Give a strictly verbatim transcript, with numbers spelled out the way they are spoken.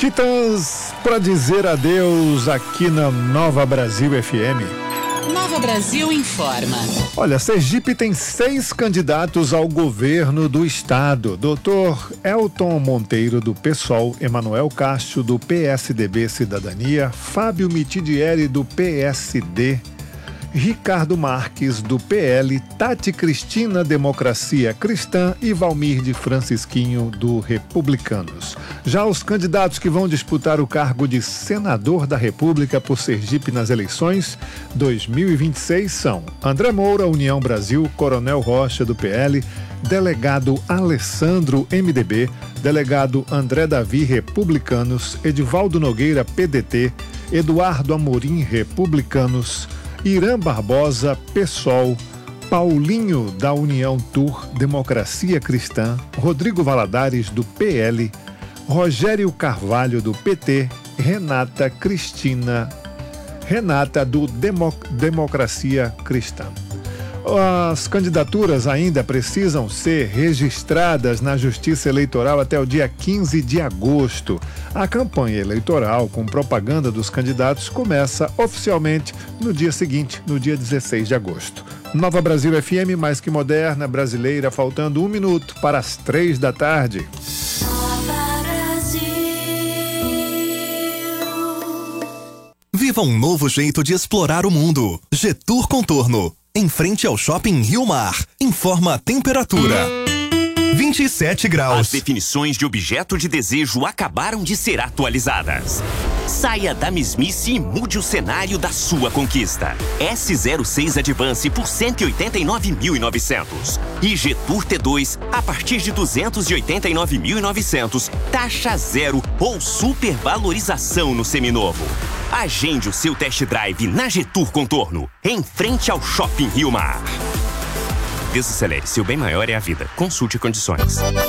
Titãs para dizer adeus aqui na Nova Brasil F M. Nova Brasil informa. Olha, Sergipe tem seis candidatos ao governo do estado. doutor Elton Monteiro, do PSOL, Emanuel Castro, do P S D B Cidadania, Fábio Mitidieri, do P S D, Ricardo Marques, do P L, Tati Cristina, Democracia Cristã e Valmir de Francisquinho, do Republicanos. Já os candidatos que vão disputar o cargo de senador da República por Sergipe nas eleições dois mil e vinte e seis são André Moura, União Brasil, Coronel Rocha, do P L, delegado Alessandro, M D B, delegado André Davi, Republicanos, Edivaldo Nogueira, P D T, Eduardo Amorim, Republicanos, Irã Barbosa, PSOL, Paulinho da União Tour, Democracia Cristã, Rodrigo Valadares, do P L, Rogério Carvalho, do P T, Renata Cristina, Renata, do Demo, Democracia Cristã. As candidaturas ainda precisam ser registradas na Justiça Eleitoral até o dia quinze de agosto. A campanha eleitoral com propaganda dos candidatos começa oficialmente no dia seguinte, no dia dezesseis de agosto. Nova Brasil F M, mais que moderna, brasileira, faltando um minuto para as três da tarde. Viva um novo jeito de explorar o mundo. Getur Contorno. Em frente ao Shopping Rio Mar. Informa a temperatura. vinte e sete graus. As definições de objeto de desejo acabaram de ser atualizadas. Saia da mesmice e mude o cenário da sua conquista. S zero seis Advance por cento e oitenta e nove mil e novecentos. E Getur T dois a partir de duzentos e oitenta e nove mil e novecentos. Taxa zero ou supervalorização no seminovo. Agende o seu test drive na Getur Contorno, em frente ao Shopping Rio Mar. Desacelere, seu bem maior é a vida. Consulte condições.